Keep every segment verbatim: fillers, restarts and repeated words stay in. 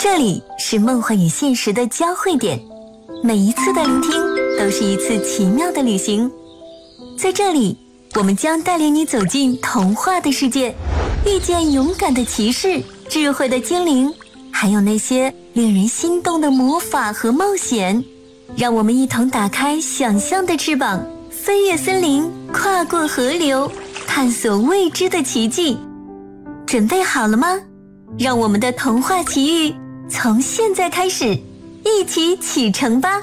这里是梦幻与现实的交汇点，每一次的聆听都是一次奇妙的旅行。在这里，我们将带领你走进童话的世界，遇见勇敢的骑士、智慧的精灵，还有那些令人心动的魔法和冒险。让我们一同打开想象的翅膀，飞越森林，跨过河流，探索未知的奇迹。准备好了吗？让我们的童话奇遇从现在开始，一起启程吧！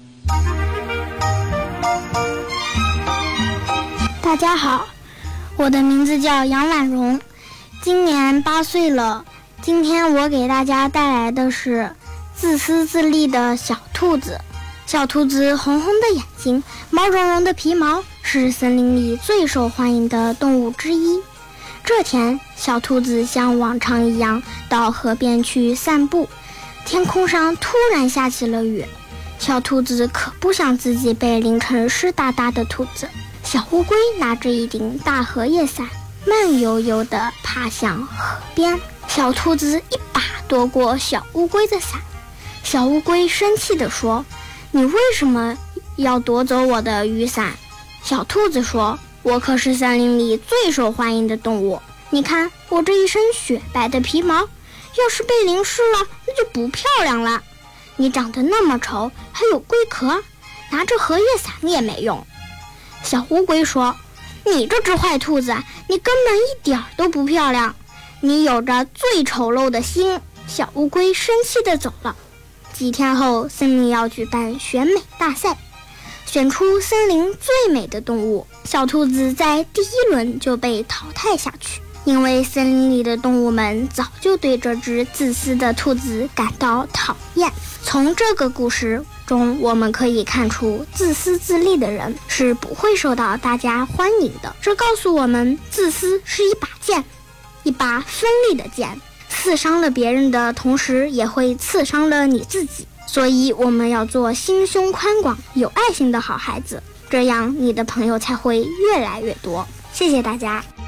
大家好，我的名字叫杨婉蓉，今年八岁了。今天我给大家带来的是自私自利的小兔子。小兔子红红的眼睛，毛茸茸的皮毛，是森林里最受欢迎的动物之一。这天，小兔子像往常一样到河边去散步，天空上突然下起了雨。小兔子可不想自己被淋成湿哒哒的兔子。小乌龟拿着一顶大荷叶伞，慢悠悠地爬向河边。小兔子一把夺过小乌龟的伞。小乌龟生气地说：“你为什么要夺走我的雨伞？”小兔子说：“我可是森林里最受欢迎的动物，你看我这一身雪白的皮毛，要是被淋湿了，那就不漂亮了。你长得那么丑，还有龟壳，拿着荷叶伞也没用。”小乌龟说：“你这只坏兔子，你根本一点都不漂亮，你有着最丑陋的心。”小乌龟生气地走了。几天后，森林要举办选美大赛，选出森林最美的动物。小兔子在第一轮就被淘汰下去，因为森林里的动物们早就对这只自私的兔子感到讨厌。从这个故事中，我们可以看出，自私自利的人是不会受到大家欢迎的。这告诉我们，自私是一把剑，一把锋利的剑，刺伤了别人的同时，也会刺伤了你自己。所以我们要做心胸宽广、有爱心的好孩子，这样你的朋友才会越来越多。谢谢大家。